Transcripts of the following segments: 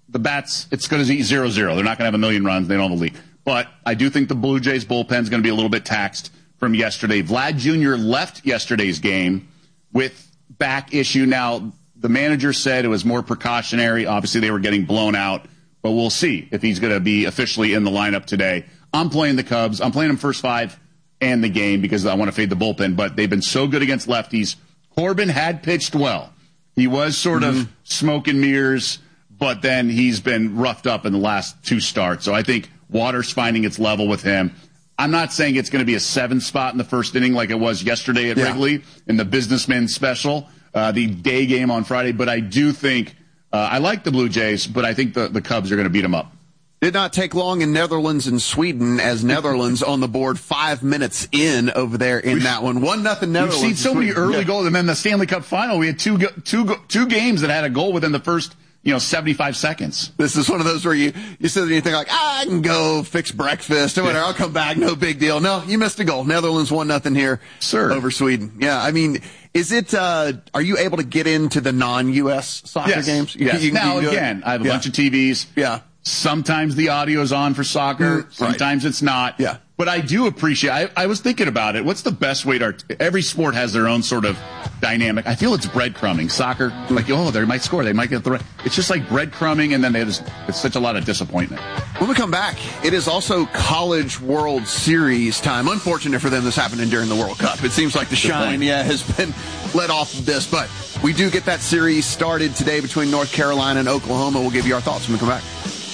the bats, it's going to be 0-0. They're not going to have a million runs. They don't have a lead. But I do think the Blue Jays bullpen is going to be a little bit taxed from yesterday. Vlad Jr. left yesterday's game with back issue. Now, the manager said it was more precautionary. Obviously, they were getting blown out. But we'll see if he's going to be officially in the lineup today. I'm playing the Cubs. I'm playing them first 5 and the game because I want to fade the bullpen. But they've been so good against lefties. Corbin had pitched well. He was sort of smoke and mirrors, but then he's been roughed up in the last 2 starts. So I think Water's finding its level with him. I'm not saying it's going to be a 7 spot in the first inning like it was yesterday at Wrigley in the Businessman Special, the day game on Friday. But I do think I like the Blue Jays, but I think the Cubs are going to beat them up. Did not take long in Netherlands and Sweden as Netherlands on the board 5 minutes in over there in that one. 1-0 Netherlands. We've seen so many early goals, and then the Stanley Cup final, we had two games that had a goal within the first 75 seconds. This is one of those where you sit there and you think like, I can go fix breakfast or whatever. I'll come back. No big deal. No, you missed a goal. Netherlands 1-0 here over Sweden. Yeah, I mean, is it, are you able to get into the non-U.S. soccer games? Yes. Now, again, I have a bunch of TVs. Yeah. Sometimes the audio is on for soccer. Sometimes it's not. Yeah. But I do appreciate, I was thinking about it. What's the best way to, every sport has their own sort of dynamic. I feel it's breadcrumbing. Soccer, like, they might score. They might get the right. It's just like breadcrumbing, and then it's such a lot of disappointment. When we come back, it is also College World Series time. Unfortunate for them this happening during the World Cup. It seems like the shine, has been let off of this. But we do get that series started today between North Carolina and Oklahoma. We'll give you our thoughts when we come back.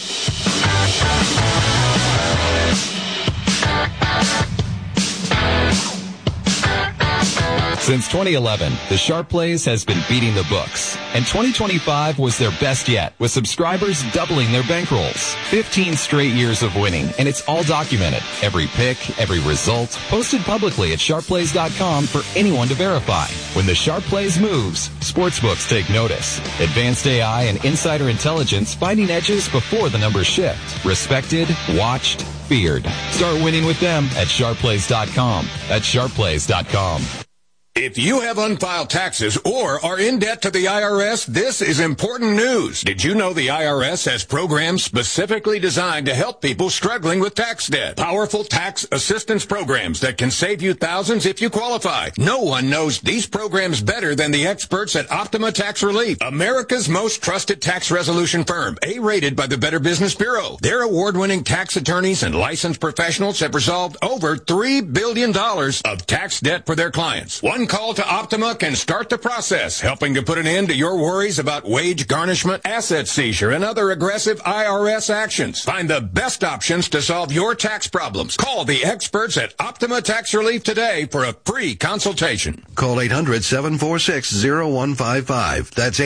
Since 2011, the Sharp Plays has been beating the books, and 2025 was their best yet, with subscribers doubling their bankrolls. 15 straight years of winning, and it's all documented. Every pick, every result, posted publicly at sharpplays.com for anyone to verify. When the Sharp Plays moves, sportsbooks take notice. Advanced AI and insider intelligence finding edges before the numbers shift. Respected, watched, feared. Start winning with them at sharpplays.com. That's sharpplays.com. If you have unfiled taxes or are in debt to the IRS, this is important news. Did you know the IRS has programs specifically designed to help people struggling with tax debt? Powerful tax assistance programs that can save you thousands if you qualify. No one knows these programs better than the experts at Optima Tax Relief, America's most trusted tax resolution firm, A-rated by the Better Business Bureau. Their award-winning tax attorneys and licensed professionals have resolved over $3 billion of tax debt for their clients. One call to Optima can start the process, helping to put an end to your worries about wage garnishment, asset seizure, and other aggressive IRS actions. Find the best options to solve your tax problems. Call the experts at Optima Tax Relief today for a free consultation. Call 800-746-0155. That's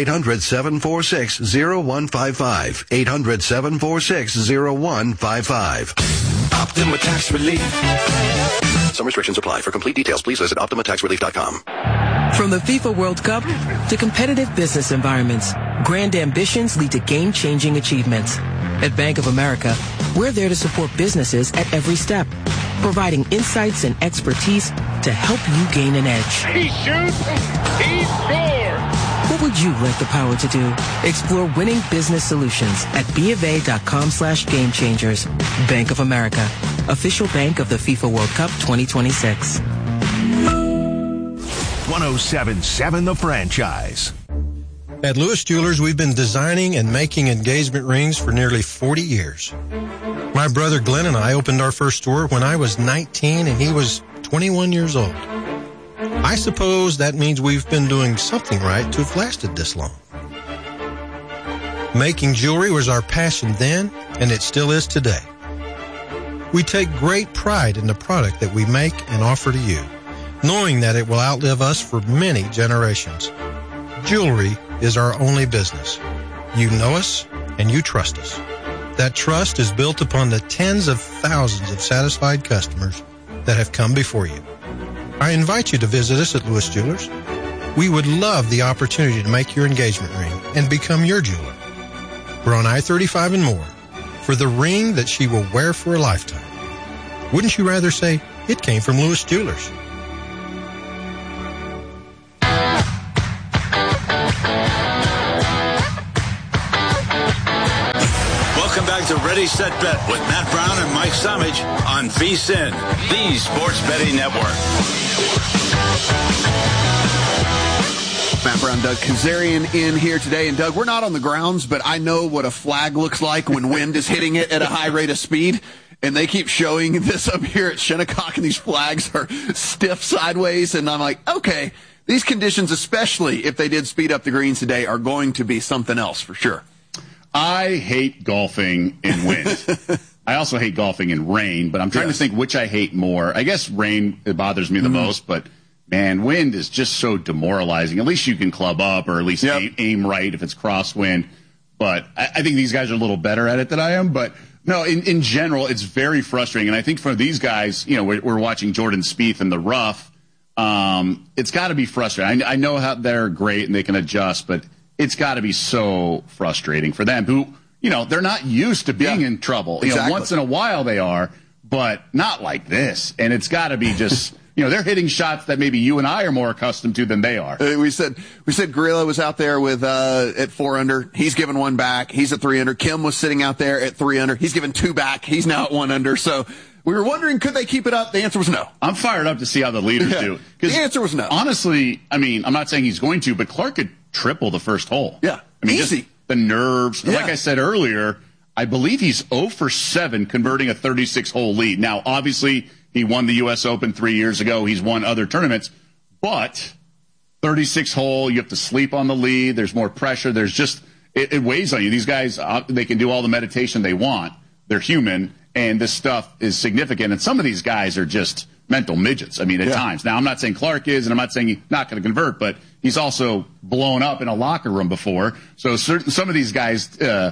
800-746-0155. 800-746-0155. Optima Tax Relief. Some restrictions apply. For complete details, please visit OptimaTaxRelief.com. From the FIFA World Cup to competitive business environments, grand ambitions lead to game-changing achievements. At Bank of America, we're there to support businesses at every step, providing insights and expertise to help you gain an edge. He shoots, he scores! What would you like the power to do? Explore winning business solutions at BofA.com/gamechangers. Bank of America, official bank of the FIFA World Cup 2026. 107.7 The Franchise. At Lewis Jewelers, we've been designing and making engagement rings for nearly 40 years. My brother Glenn and I opened our first store when I was 19 and he was 21 years old. I suppose that means we've been doing something right to have lasted this long. Making jewelry was our passion then, and it still is today. We take great pride in the product that we make and offer to you, knowing that it will outlive us for many generations. Jewelry is our only business. You know us, and you trust us. That trust is built upon the tens of thousands of satisfied customers that have come before you. I invite you to visit us at Lewis Jewelers. We would love the opportunity to make your engagement ring and become your jeweler. We're on I-35 and more for the ring that she will wear for a lifetime. Wouldn't you rather say it came from Lewis Jewelers? Welcome back to Ready, Set, Bet with Matt Brown and Mike Samich on VSiN, the Sports Betting Network. Matt Brown, Doug Kazarian in here today. And Doug, we're not on the grounds, but I know what a flag looks like when wind is hitting it at a high rate of speed. And they keep showing this up here at Shinnecock, and these flags are stiff sideways. And I'm like, okay, these conditions, especially if they did speed up the greens today, are going to be something else for sure. I hate golfing in wind. I also hate golfing in rain, but I'm trying to think which I hate more. I guess rain, it bothers me the most, but man, wind is just so demoralizing. At least you can club up or at least aim right if it's crosswind. But I think these guys are a little better at it than I am. But no, in general, it's very frustrating. And I think for these guys, you know, we're watching Jordan Spieth in the rough. It's got to be frustrating. I know how they're great and they can adjust, but it's got to be so frustrating for them who, you know, they're not used to being in trouble. You know, once in a while they are, but not like this. And it's got to be just, you know, they're hitting shots that maybe you and I are more accustomed to than they are. We said Grillo was out there with at 4 under. He's given 1 back. He's at 3 under. Kim was sitting out there at 3 under. He's given 2 back. He's now at 1 under. So we were wondering, could they keep it up? The answer was no. I'm fired up to see how the leaders do. The answer was no. Honestly, I mean, I'm not saying he's going to, but Clark could triple the first hole. Yeah. I mean, easy. Just the nerves. Yeah. Like I said earlier, I believe he's 0 for 7 converting a 36-hole lead. Now, obviously, he won the U.S. Open 3 years ago. He's won other tournaments. But 36-hole, you have to sleep on the lead. There's more pressure. There's just it weighs on you. These guys, they can do all the meditation they want. They're human, and this stuff is significant. And some of these guys are just mental midgets, I mean, at times. Now, I'm not saying Clark is, and I'm not saying he's not going to convert, but he's also blown up in a locker room before. So some of these guys,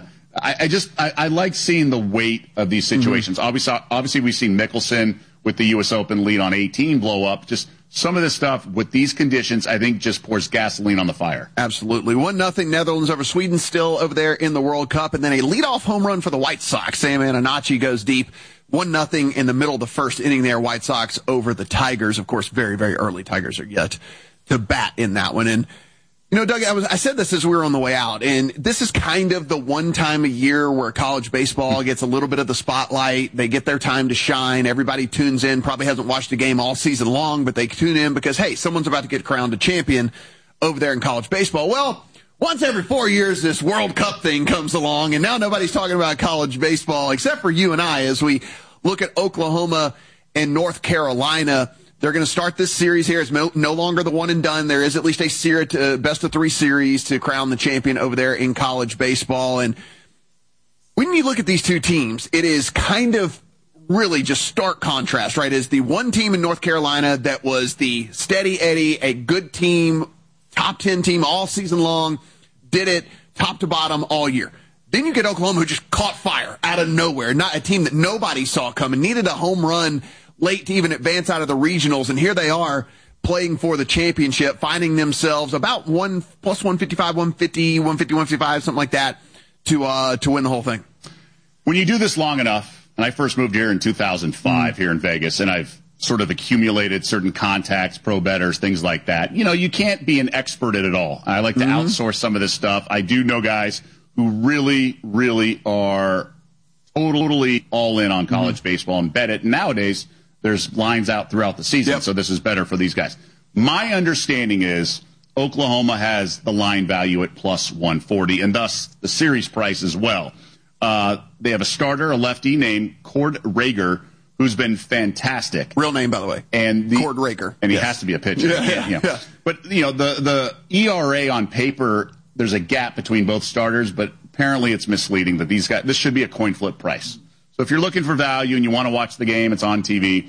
I like seeing the weight of these situations. Obviously, we've seen Mickelson with the U.S. Open lead on 18 blow up. Just some of this stuff with these conditions, I think, just pours gasoline on the fire. Absolutely. 1-0 Netherlands over Sweden still over there in the World Cup. And then a leadoff home run for the White Sox. Sam Ananachi goes deep. 1-0 in the middle of the first inning there. White Sox over the Tigers. Of course, very, very early. Tigers are yet to bat in that one. And, you know, Doug, I said this as we were on the way out, and this is kind of the one time a year where college baseball gets a little bit of the spotlight. They get their time to shine. Everybody tunes in, probably hasn't watched a game all season long, but they tune in because, hey, someone's about to get crowned a champion over there in college baseball. Well, once every 4 years, this World Cup thing comes along, and now nobody's talking about college baseball except for you and I as we look at Oklahoma and North Carolina. They're going to start this series here. It's no longer the one and done. There is at least a best of 3 series to crown the champion over there in college baseball. And when you look at these two teams, it is kind of really just stark contrast, right? It's the one team in North Carolina that was the steady Eddie, a good team, top 10 team all season long, did it top to bottom all year. Then you get Oklahoma, who just caught fire out of nowhere, not a team that nobody saw coming, needed a home run late to even advance out of the regionals, and here they are playing for the championship, finding themselves about plus 155, 150, 155, something like that, to win the whole thing. When you do this long enough, and I first moved here in 2005 here in Vegas, and I've sort of accumulated certain contacts, pro bettors, things like that. You know, you can't be an expert at it all. I like to outsource some of this stuff. I do know guys who really, really are totally all in on college baseball and bet it. And nowadays, there's lines out throughout the season, so this is better for these guys. My understanding is Oklahoma has the line value at plus 140, and thus the series price as well. They have a starter, a lefty named Cord Rager, who's been fantastic. Real name, by the way. And Cord Rager. And he has to be a pitcher. Yeah. But, you know, the ERA on paper, there's a gap between both starters, but apparently it's misleading that these guys, this should be a coin flip price. So if you're looking for value and you want to watch the game, it's on TV.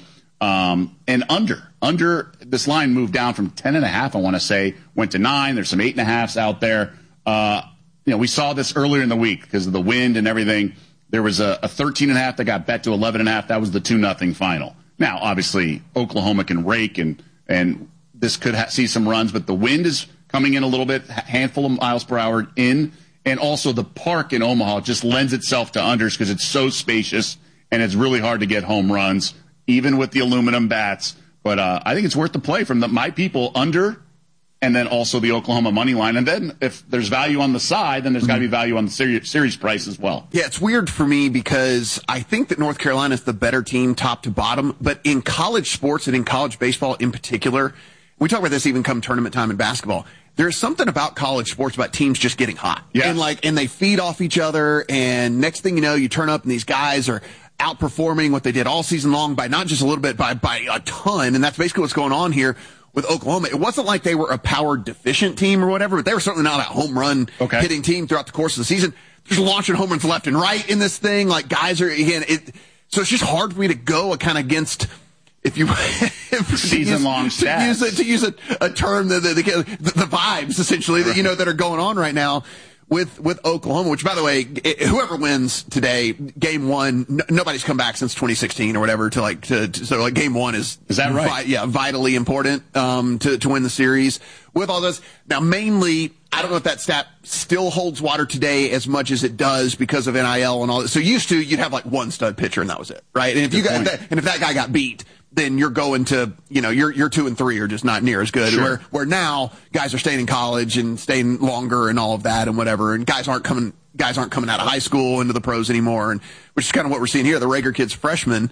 And under this line moved down from 10.5, I want to say, went to 9. There's some 8.5s out there. You know, we saw this earlier in the week because of the wind and everything. There was a 13.5 that got bet to 11.5. That was the 2-0 final. Now, obviously, Oklahoma can rake and this could see some runs, but the wind is coming in a little bit, handful of miles per hour in. And also the park in Omaha just lends itself to unders because it's so spacious and it's really hard to get home runs, even with the aluminum bats. But I think it's worth the play from my people under and then also the Oklahoma money line. And then if there's value on the side, then there's got to be value on the series price as well. Yeah, it's weird for me because I think that North Carolina is the better team top to bottom. But in college sports and in college baseball in particular, we talk about this even come tournament time in basketball. There's something about college sports about teams just getting hot. Yes. And they feed off each other. And next thing you know, you turn up and these guys are outperforming what they did all season long by not just a little bit, by a ton. And that's basically what's going on here with Oklahoma. It wasn't like they were a power deficient team or whatever, but they were certainly not a home run hitting team throughout the course of the season. Just launching home runs left and right in this thing. Like guys are, again, so it's just hard for me to go kind of against, if you season long stats. To use a term, the vibes essentially that are going on right now with Oklahoma, which, by the way, whoever wins today, game one, nobody's come back since 2016 or whatever so game one is that right? Vitally important, to win the series with all those. Now, mainly, I don't know if that stat still holds water today as much as it does because of NIL and all that. So used to, you'd have like one stud pitcher and that was it, right? And if that guy got beat, then you're going to, your 2 and 3 are just not near as good. Sure. Where now guys are staying in college and staying longer and all of that and whatever. And guys aren't coming out of high school into the pros anymore. And which is kind of what we're seeing here. The Rager kid's freshman,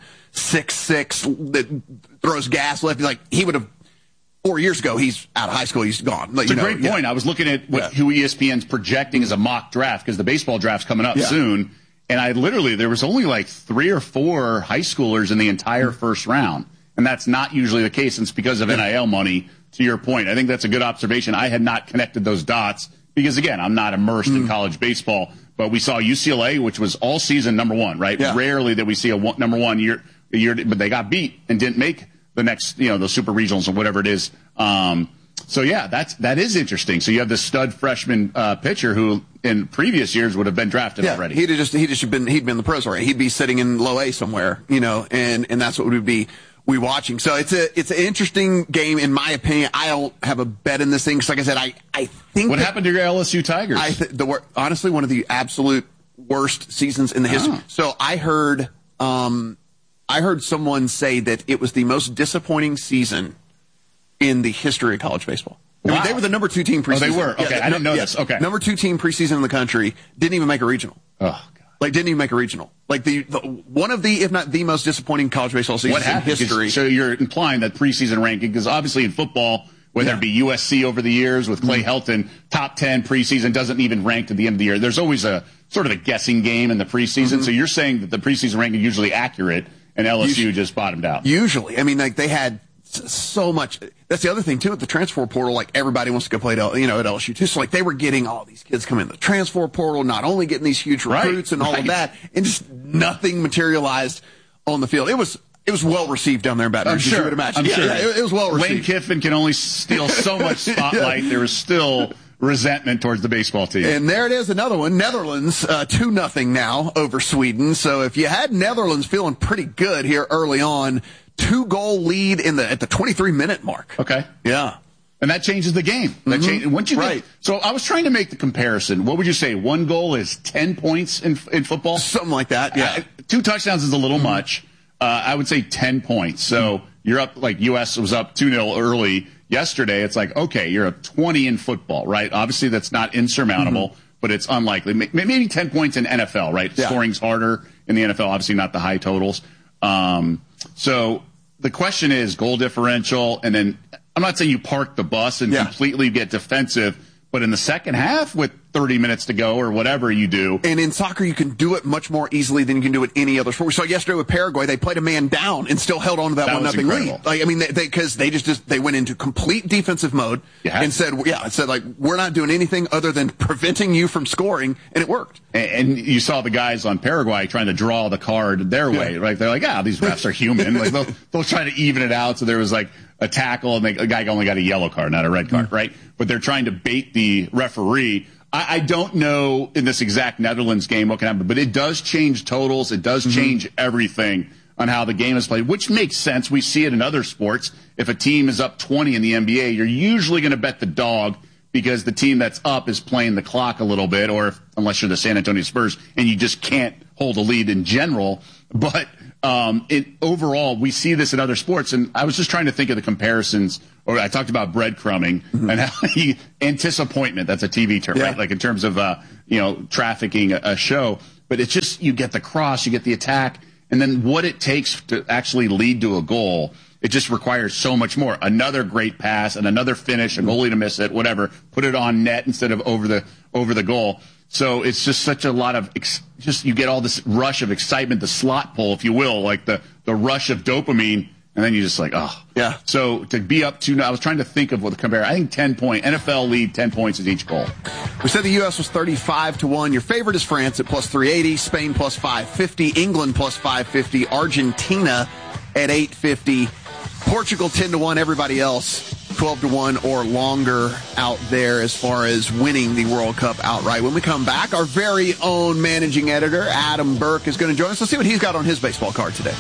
6'6", that throws gas left. Like he would have 4 years ago. He's out of high school. He's gone. It's a great point. I was looking at who ESPN's projecting as a mock draft because the baseball draft's coming up soon. And there was only like 3 or 4 high schoolers in the entire first round. And that's not usually the case. And it's because of NIL money, to your point. I think that's a good observation. I had not connected those dots because, again, I'm not immersed in college baseball. But we saw UCLA, which was all season number 1, right? Yeah. Rarely that we see a number 1 year, but they got beat and didn't make the next, the super regionals or whatever it is. So yeah, that is interesting. So you have this stud freshman pitcher who in previous years would have been drafted already. He'd been in the pros already. He'd be sitting in low A somewhere, and that's what we'd be watching. So it's an interesting game in my opinion. I don't have a bet in this thing because, like I said, I think what happened to your LSU Tigers? Honestly, one of the absolute worst seasons in the history. So I heard someone say that it was the most disappointing season in the history of college baseball. Wow. I mean, they were the number 2 team preseason. Oh, they were? Okay, I didn't know this. Okay. Number 2 team preseason in the country, didn't even make a regional. Oh, God. Didn't even make a regional. One of the, if not the most disappointing college baseball seasons in history. So you're implying that preseason ranking, because obviously in football, whether it be USC over the years with Clay Helton, top 10 preseason doesn't even rank at the end of the year. There's always a sort of a guessing game in the preseason. So you're saying that the preseason ranking is usually accurate and LSU just bottomed out. Usually. I mean, they had so much. That's the other thing too with the transfer portal. Everybody wants to go play at LSU too. So they were getting all these kids coming in the transfer portal, not only getting these huge recruits and all of that, and just nothing materialized on the field. It was well received down there in Baton Rouge. I'm sure. You would imagine. I'm sure. It was well received. Lane Kiffin can only steal so much spotlight. There was still resentment towards the baseball team. And there it is, another one. Netherlands 2-0 now over Sweden. So if you had Netherlands feeling pretty good here early on, 2-goal lead at the 23-minute mark. Okay. Yeah. And that changes the game. So I was trying to make the comparison. What would you say? 1 goal is 10 points in football? Something like that, yeah. 2 touchdowns is a little much. I would say 10 points. So you're up, U.S. was up 2-0 early yesterday. It's okay, you're up 20 in football, right? Obviously, that's not insurmountable, but it's unlikely. Maybe 10 points in NFL, right? Yeah. Scoring's harder in the NFL, obviously not the high totals. So the question is goal differential, and then I'm not saying you park the bus and completely get defensive, but in the second half with 30 minutes to go or whatever you do. And in soccer, you can do it much more easily than you can do it any other sport. We saw yesterday with Paraguay, they played a man down and still held on to that 1-0 lead. Because they went into complete defensive mode and said, we're not doing anything other than preventing you from scoring, and it worked. And you saw the guys on Paraguay trying to draw the card their way, right? They're these refs are human. They'll try to even it out. So there was a tackle, and the guy only got a yellow card, not a red card, right? But they're trying to bait the referee. I don't know in this exact Netherlands game what can happen, but it does change totals. It does change everything on how the game is played, which makes sense. We see it in other sports. If a team is up 20 in the NBA, you're usually going to bet the dog because the team that's up is playing the clock a little bit, or unless you're the San Antonio Spurs and you just can't hold a lead in general. But Overall, we see this in other sports, and I was just trying to think of the comparisons. Or I talked about breadcrumbing and how anticipation. That's a TV term, right? Like in terms of trafficking a show. But it's just you get the cross, you get the attack, and then what it takes to actually lead to a goal. It just requires so much more. Another great pass and another finish, a goalie to miss it, whatever. Put it on net instead of over the goal. So it's just such a lot of you get all this rush of excitement, the slot pull, if you will, like the rush of dopamine, and then you're just like, oh. Yeah. So to be up to, I was trying to think of what the compare. I think 10-point, NFL lead, 10 points is each goal. We said the U.S. was 35-1. Your favorite is France at plus 380, Spain plus 550, England plus 550, Argentina at 850, Portugal 10-1, everybody else 12-1 or longer out there as far as winning the World Cup outright. When we come back, our very own managing editor, Adam Burke, is going to join us. Let's see what he's got on his baseball card today.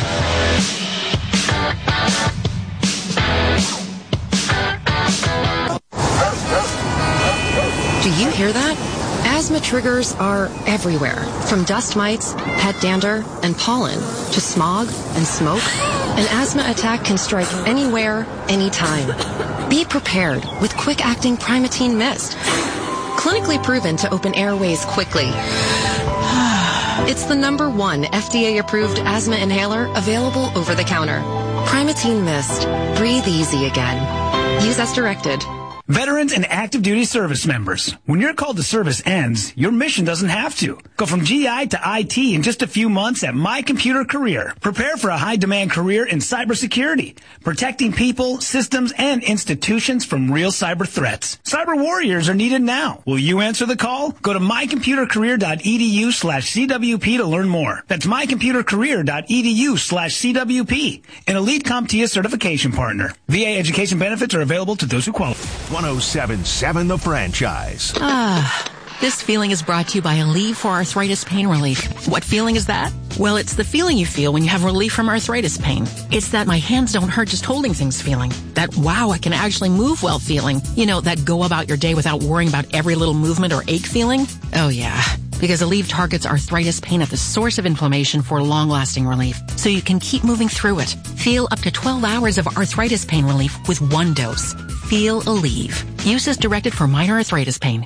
Do you hear that? Asthma triggers are everywhere, from dust mites, pet dander, and pollen, to smog and smoke. An asthma attack can strike anywhere, anytime. Be prepared with quick-acting Primatene Mist. Clinically proven to open airways quickly. It's the #1 FDA-approved asthma inhaler available over the counter. Primatene Mist. Breathe easy again. Use as directed. Veterans and active duty service members, when your call to service ends, your mission doesn't have to. Go from GI to IT in just a few months at My Computer Career. Prepare for a high-demand career in cybersecurity, protecting people, systems, and institutions from real cyber threats. Cyber warriors are needed now. Will you answer the call? Go to mycomputercareer.edu/CWP to learn more. That's mycomputercareer.edu/CWP, an elite CompTIA certification partner. VA education benefits are available to those who qualify. 107.7 The Franchise. This feeling is brought to you by Aleve for Arthritis Pain Relief. What feeling is that? Well, it's the feeling you feel when you have relief from arthritis pain. It's that my hands don't hurt just holding things feeling. That, wow, I can actually move well feeling. You know, that go about your day without worrying about every little movement or ache feeling. Oh, yeah. Because Aleve targets arthritis pain at the source of inflammation for long-lasting relief, so you can keep moving through it. Feel up to 12 hours of arthritis pain relief with one dose. Feel Aleve. Use as directed for minor arthritis pain.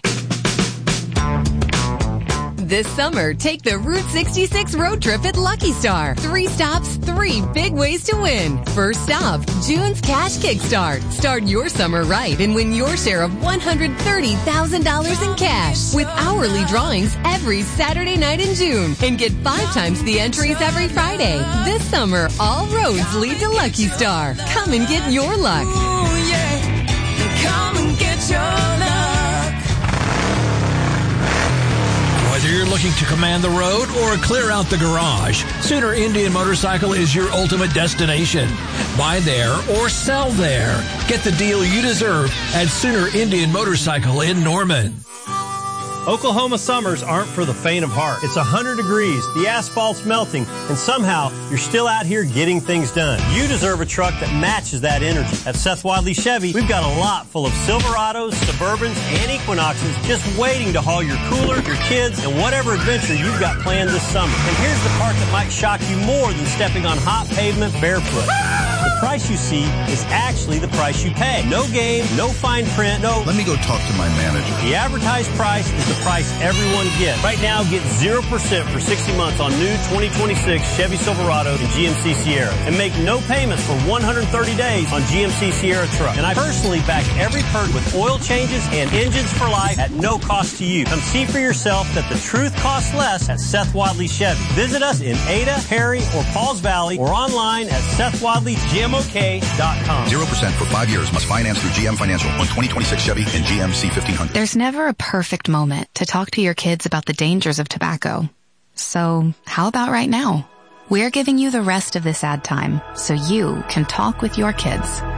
This summer, take the Route 66 road trip at Lucky Star. 3 stops, 3 big ways to win. First stop, June's Cash Kickstart. Start your summer right and win your share of $130,000 in cash with hourly drawings every Saturday night in June. And get 5 times the entries every Friday. This summer, all roads lead to Lucky Star. Come and get your luck. Ooh, yeah. Come and get your luck. Whether you're looking to command the road or clear out the garage, Sooner Indian Motorcycle is your ultimate destination. Buy there or sell there. Get the deal you deserve at Sooner Indian Motorcycle in Norman. Oklahoma summers aren't for the faint of heart. It's 100 degrees, the asphalt's melting, and somehow you're still out here getting things done. You deserve a truck that matches that energy. At Seth Wadley Chevy, we've got a lot full of Silverados, Suburbans, and Equinoxes just waiting to haul your cooler, your kids, and whatever adventure you've got planned this summer. And here's the part that might shock you more than stepping on hot pavement barefoot. The price you see is actually the price you pay. No game, no fine print, no... Let me go talk to my manager. The advertised price is the price everyone gets. Right now, get 0% for 60 months on new 2026 Chevy Silverado and GMC Sierra. And make no payments for 130 days on GMC Sierra truck. And I personally back every perk with oil changes and engines for life at no cost to you. Come see for yourself that the truth costs less at Seth Wadley Chevy. Visit us in Ada, Perry, or Pauls Valley or online at SethWadleyGMOK.com. 0% for 5 years. Must finance through GM Financial on 2026 Chevy and GMC 1500. There's never a perfect moment to talk to your kids about the dangers of tobacco. So how about right now? We're giving you the rest of this ad time so you can talk with your kids.